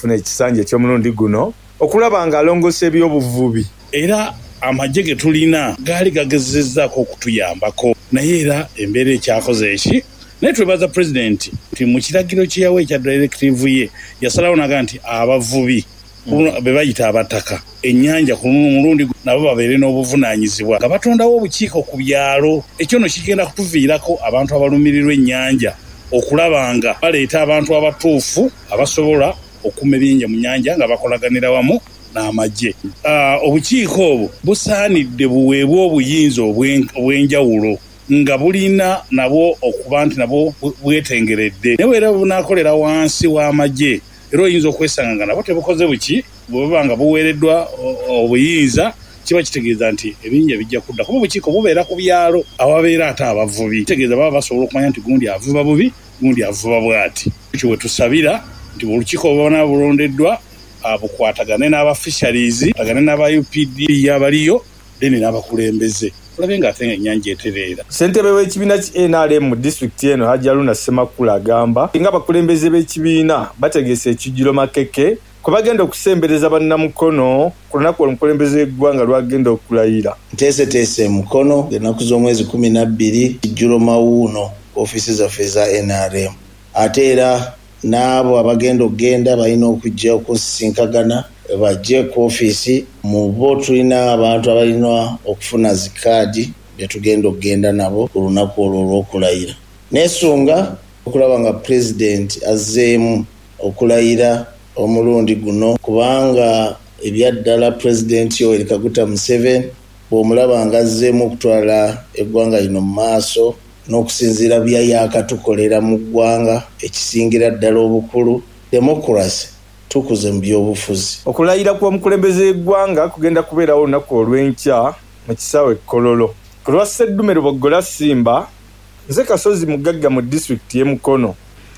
okufuna ekisanja eky'omulundi guno okulaba nga alongosa ebyobuvubi. Era amagye ge tulina gaali gagezezzaako okutuyambako naye era embeera ekyakoze eki naye twebaza pulezidenti nti mu kiragiro kye yawa ekya directive ye yasalawo naga nti abavubi be bayita abataka ennyanja ku mulundi nabo babeere n'obuvunaanyizibwa nga batondawo obukiiko ku byalo. Ekyo no kigenda kutuviirako abantu abalumirirwa ennyanja okulaba nga baleeta abantu abatuufu abasobola okuma ebyenja mu nnyanja nga bakolaganira wamu n'amagye. Obukiiko obwo busaanidde buweebwe obuyinza obw'enjawulo nga bulina nabo okuba nti nabo bwetengeredde naye era bunaakolera wansi w'amagye era oyinza okwesanga nga nabo tebukoze buki bwe baba nga buweereddwa obuyinza kiba kitegeeza nti ebinja bijja kudda kuba obukiiko bubeera ku byalo awabeera ate abavubi kitegeeza baba basobola okumanya nti gundi avuba bubi gundi avuba bw'ati. Ekyo bwe tusabira nti olukiiko bubona bulondeddwa bukwatagane n'aba fisheries tagane n'aba UPD abaliyo deni n'abakulembeze tulabe ng'ate ennyanja etereera. Ssentebe w'ekibiina ki NRM mu disitulikiti eno Hajji Haruna Ssemakula agamba nga abakulembeze b'ekibiina bategese ekijjulo makeke kwe bagenda okusembereza bannamukono ku lunaku olukulembeze w'eggwanga lwagenda okulayira. Nteeseteese mukono ennaku z'omwezi 12 kijjulo mawuuno ofiisi zaffe za NRM ate era n'abo abagenda okugenda balina okujja okusisinkagana bajje ku ofiisi mu bo tulina abantu abalina okufuna zikaadi bye tugenda okugenda nabo ku lunaku olwo olw'okulayira. Neesunga okulaba nga pulezidenti azzeemu okulayira omulundi guno kubanga ebyaddala pulezidenti Yoweri Kaguta Museveni bw'omulaba nga azzeemu okutwala eggwanga lino mu maaso n'okusinziira byayakatukolera mu ggwanga ekisingira ddala obukulu demokrasi tukuze mu byobufuzi. Okulayira kw'omukulembeze w'eggwanga kugenda kubeerawo olunaku olw'enkya mu kisaawe Kololo. Ku lwa Sseddume Lubogola Simba, nze Kasozi Mugagga mu disitulikiti y'e Mukono.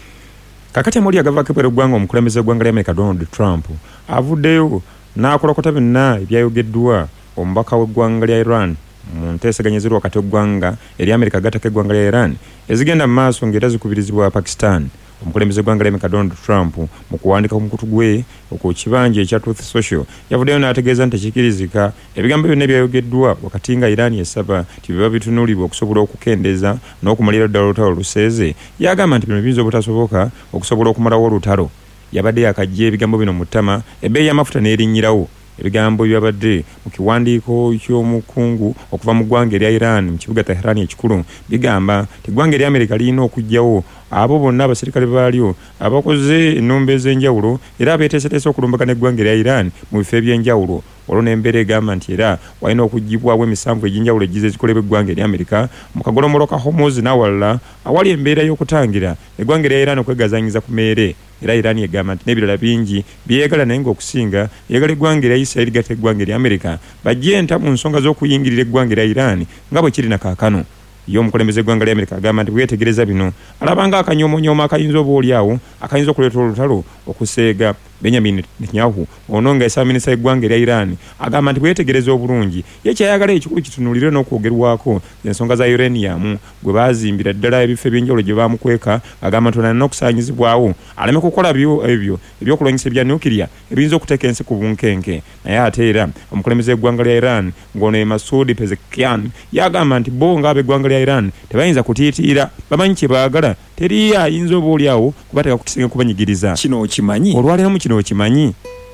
Kakati amuli agavaako eggwanga omukulembeze w'eggwanga lya Amerika Donald Trump avuddeyo n'akolokota byonna ebyayogeddwa omubaka w'eggwanga lya Iran mu nteeseganyizirwa wakati w'eggwanga erya Amerika gattako eggwanga lya Iran ezigenda mu maaso ng'era zikubirizibwa Pakistan. Omukulembeze w'eggwanga lya Amerika Donald Trump mu kuwandika ku mukutu gwe ku kibanja ekya Truth Social yavuddeyo n'ategeeza nti tekirizika ebigambo byonna ebyayogeddwa wakati nga Iran yesaba nti biba bitunuulibwa okusobola okukendeeza n'okumalira ddala olutalo oluseeze. Yagamba nti bino biyinza obutasoboka okusobola okumalawo olutalo. Yabadde yakajja ebigambo bino mu ttama ebbeeyi y'amafuta n'erinnyirawo. Ebigambo byabadde mu kiwandiiko ky'omukungu okuva mu ggwanga erya Iran mu kibuga Tehran ekikulu bigamba nti eggwanga erya Amerika lirina okuggyawo abo bonna abasirikale baalyo abakoze ennumba ez'enjawulo era abeeteeseteese okulumbagana eggwanga erya Iran mu bifo eby'enjawulo. Olwo n'embeera egamba nti era walina okuggibwawo emisanvu egy'enjawulo egize zikolebwa eggwanga erya Amerika mu kagolomolo ka Hormuz n'awalala awali embeera y'okutangira eggwanga erya Iran okwegazanyiza ku meere. Era Iran egamba nti n'ebirala bingi byeyagala naye ng'okusinga yagala eggwanga erya Isirayiri gatta eggwanga erya Amerika bajje enta mu nsonga z'okuyingirira eggwanga erya Iran nga bwe kiri na kaakano. Yo omukulembeze eggwanga lya Amerika agamba nti bwetegereza bino alabanga akanyoomonyooma akayinza oba oliawo akayinza okuleeta olutalo okuseega. Benjamin Netanyahu ono nga yasaba minisita w'eggwanga erya Iran agamba nti bwetegereza obulungi ye kyayagala ekikulu kitunuulire n'okwogerwako ensonga za uranium gwe baazimbira ddala ebifo eby'enjawulo gye baamukweka. Agamba nti olina n'okusaanyizibwawo aleme kukola ebyo ebyokulwanyisa ebya nukiriya ebiyinza okuteeka ensi ku bunkenke. Naye ate era omukulembeze w'eggwanga lya Iran ng'ono ye Masoud Pezeshkian yagamba nti bo ng'ab'eggwanga lya Iran tebayinza kutiitiira bamanyi kye baagala teri ayinza oba oliawo kubateeka ku kisenge kubanyigiriza. Kino okimanyi olwaleero mu kino okimanyi.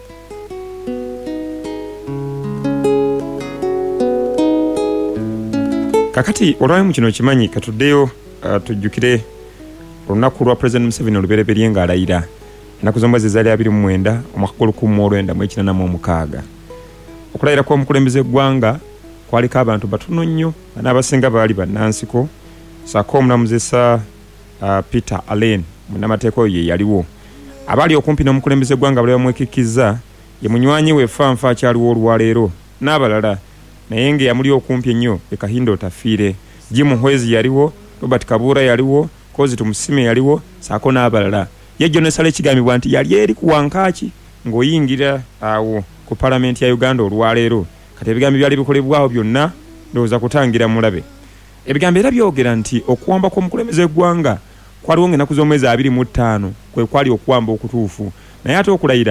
Kakati olwaleero mu kino okimanyi katuddeyo tujjukire olunaku lwa President Museveni olubereberye ng'alayira ennaku z'omwezi zaali 29 omwaka gw'Olukumi okulayira kw'omukulembeze eggwanga kwaliko abantu batono nnyo n'abasinga baali bannansiko ssaako omulamuzi Peter Allen munnamateeka oyo ye yaliwo. Abaali okumpi n'omukulembeze eggwanga bali bamwekikkiza ye munywanyi we Fanfa akyaliwo olwaleero n'abalala naye ng'eyamuli okumpi ennyo e Kahindo Tafiire. Jim Hwezi yaliwo, Robert Kabuura yaliwo, Kozi Tumusime yaliwo ssaako n'abalala. Ye John Sale kigambibwa nti yali eri ku wankaaki ng'oyingira awo ku palamenti ya Uganda olwaleero. Kati ebigambo byali bikolebwawo byonna ndowooza kutangira mulabe. Ebigambo era byogera nti okuwamba kw'omukulembeze eggwanga kwaliwo ng'ennaku z'omwezi 25 kwe kwali okuwamba okutuufu naye ate okulayira